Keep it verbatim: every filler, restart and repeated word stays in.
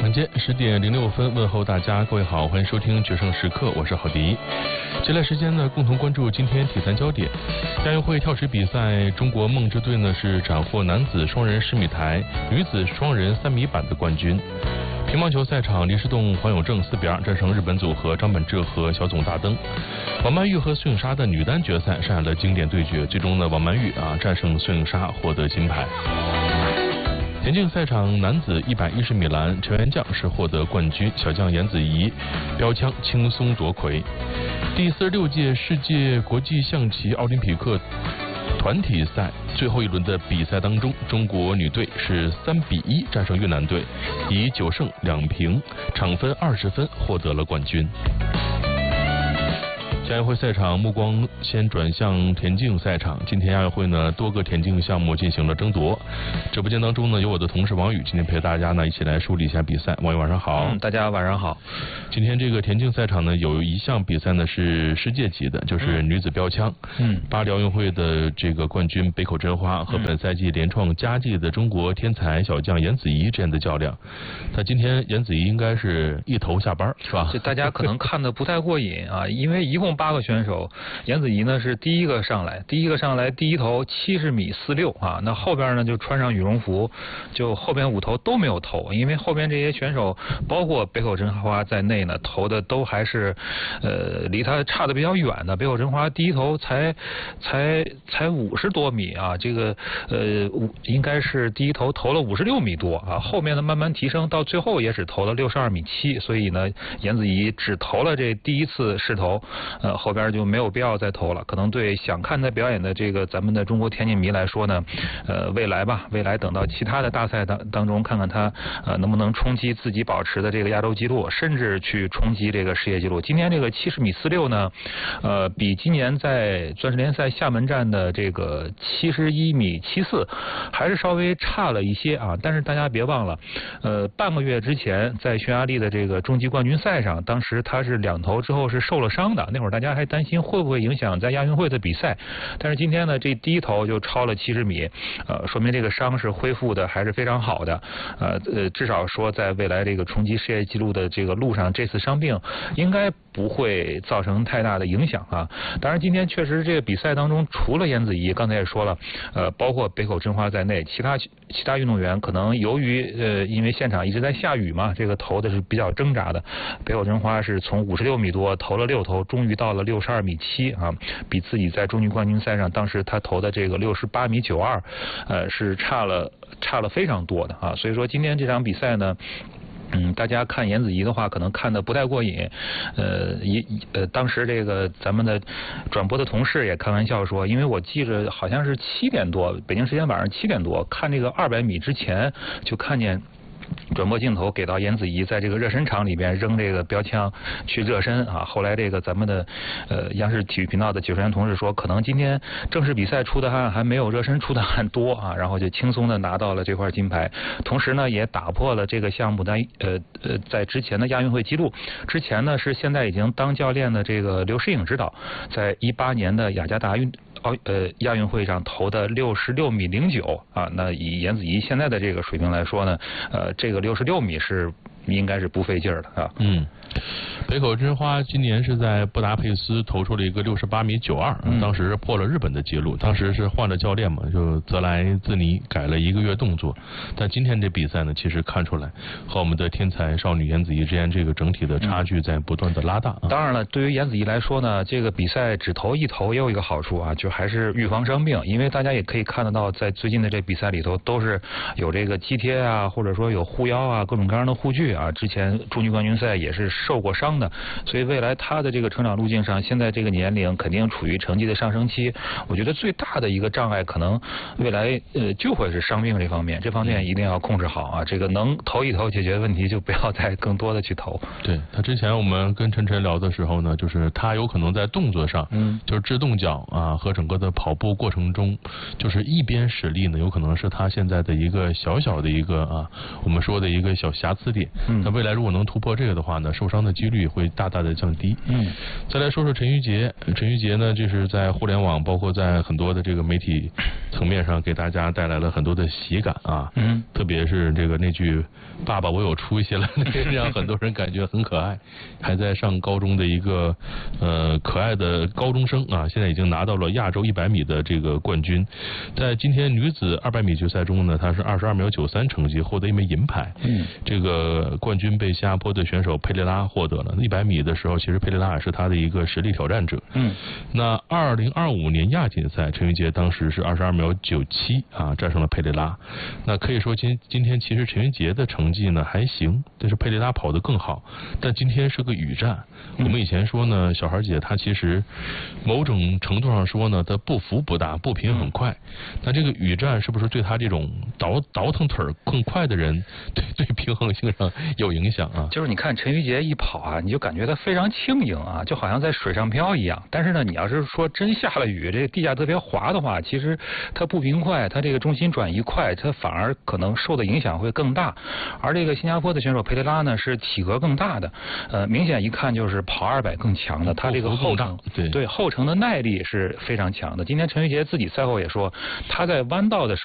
晚间十点零六分，问候大家，各位好，欢迎收听决胜时刻，我是郝迪。接下来时间呢，共同关注今天体坛焦点。亚运会跳水比赛，中国梦之队呢是斩获男子双人十米台、女子双人三米板的冠军。乒乓球赛场，林诗栋、黄永正四比二战胜日本组合张本智和小冢大登。王曼玉和孙颖莎的女单决赛上演了经典对决，最终呢，王曼玉啊战胜孙颖莎，获得金牌。田径赛场，男子一百一十米栏，陈元将是获得冠军，小将颜子怡标枪轻松夺魁。第四十六届世界国际象棋奥林匹克团体赛最后一轮的比赛当中，中国女队是三比一战胜越南队，以九胜两平，场分二十分获得了冠军。亚运会赛场，目光先转向田径赛场。今天亚运会呢，多个田径项目进行了争夺。直播间当中呢，有我的同事王宇，今天陪大家呢一起来梳理一下比赛。王宇晚上好。 嗯，大家晚上好。 今天这个田径赛场呢，有一项比赛呢是世界级的，就是女子标枪。嗯。巴黎奥运会的这个冠军北口真花和本赛季连创佳绩的中国天才小将颜子怡这样的较量。那今天颜子怡应该是一头下班，是吧？ 就大家可能看得不太过瘾啊，因为一共八个选手，颜子怡呢是第一个上来，第一个上来第一头七十米四六啊，那后边呢就穿上羽绒服，就后边五头都没有投，因为后边这些选手包括北口真花在内呢，投的都还是呃离他差的比较远的。北口真花第一头才才才五十多米啊，这个呃应该是第一头投了五十六米多啊，后面呢慢慢提升到最后也只投了六十二米七，所以呢颜子怡只投了这第一次试投，呃后边就没有必要再投了。可能对想看他表演的这个咱们的中国田径迷来说呢，呃，未来吧，未来等到其他的大赛当当中，看看他呃能不能冲击自己保持的这个亚洲纪录，甚至去冲击这个世界纪录。今天这个七十米四六呢，呃，比今年在钻石联赛厦门站的这个七十一米七四还是稍微差了一些啊。但是大家别忘了，呃，半个月之前在匈牙利的这个中级冠军赛上，当时他是两头之后是受了伤的，那会儿大家还担心会不会影响在亚运会的比赛，但是今天呢，这第一头就超了七十米，呃，说明这个伤是恢复的还是非常好的，呃呃，至少说在未来这个冲击世界纪录的这个路上，这次伤病应该不会造成太大的影响啊。当然，今天确实这个比赛当中，除了颜子怡，刚才也说了，呃，包括北口真花在内，其他其他运动员可能由于呃，因为现场一直在下雨嘛，这个投的是比较挣扎的。北口真花是从五十六米多投了六头，终于到了六十二米七啊，比自己在中级冠军赛上当时他投的这个六十八米九二，呃，是差了差了非常多的啊。所以说今天这场比赛呢，嗯，大家看颜子怡的话，可能看得不太过瘾。呃，一呃，当时这个咱们的转播的同事也开玩笑说，因为我记着好像是七点多，北京时间晚上七点多，看这个二百米之前就看见转播镜头给到颜子怡在这个热身场里边扔这个标枪去热身啊。后来这个咱们的呃央视体育频道的解说员同事说，可能今天正式比赛出的汗还没有热身出的汗多啊，然后就轻松的拿到了这块金牌，同时呢也打破了这个项目的呃呃在之前的亚运会纪录。之前呢是现在已经当教练的这个刘诗颖指导，在一八年的雅加达运奥呃亚运会上投的六十六米零九啊，那以颜子怡现在的这个水平来说呢，呃，这个六十六米是应该是不费劲儿的啊。 嗯，北口真花今年是在布达佩斯投出了一个六十八米九二，当时破了日本的记录。当时是换了教练嘛，就泽莱兹尼改了一个月动作。但今天这比赛呢，其实看出来和我们的天才少女颜子怡之间这个整体的差距在不断的拉大。 当然了，对于颜子怡来说呢，这个比赛只投一投也有一个好处啊，就还是预防伤病。因为大家也可以看得到，在最近的这比赛里头，都是有这个肌贴啊，或者说有护腰啊，各种各样的护具啊。之前中级冠军赛也是受过伤的，所以未来他的这个成长路径上，现在这个年龄肯定处于成绩的上升期。我觉得最大的一个障碍，可能未来呃就会是伤病这方面，这方面一定要控制好啊。这个能投一投解决问题，就不要再更多的去投。 对，他之前我们跟晨晨聊的时候呢，就是他有可能在动作上，嗯，就是制动脚啊和整个的跑步过程中，就是一边使力呢，有可能是他现在的一个小小的一个啊，我们说的一个小瑕疵点。嗯，那未来如果能突破这个的话呢，受伤的几率会大大的降低。 嗯， 再来说说陈芋洁，陈芋洁呢，就是在互联网，包括在很多的这个媒体层面上，给大家带来了很多的喜感啊。 嗯， 特别是这个那句“爸爸，我有出息了”，让很多人感觉很可爱。还在上高中的一个呃可爱的高中生啊，现在已经拿到了亚洲一百米的这个冠军。在今天女子二百米决赛中呢，她是二十二秒九三成绩获得一枚银牌。 嗯， 这个冠军被新加坡的选手佩雷拉获得了。一百米的时候，其实佩雷拉也是她的一个实力挑战者。 嗯， 那二零二五年亚锦赛，陈芋洁当时是二十二秒九七啊，战胜了佩雷拉。那可以说今今天其实陈芋洁的成绩呢还行，但是佩雷拉跑得更好。但今天是个雨战。我们以前说呢，小孩姐她其实某种程度上说呢，她步幅不大，步频很快。那这个雨战是不是对她这种倒倒腾腿更快的人，对对平衡性上有影响啊？ 就是你看陈芋洁一跑啊，你就感觉她非常轻盈啊，就好像在水上漂一样。但是呢，你要是说真下了雨，这个地下特别滑的话，其实她步频快，她这个重心转移快，她反而可能受的影响会更大。而这个新加坡的选手佩雷拉呢，是体格更大的，呃，明显一看就是跑二百更强的，他这个后程对对后程的耐力是非常强的。今天陈芋洁自己赛后也说，他在弯道的时候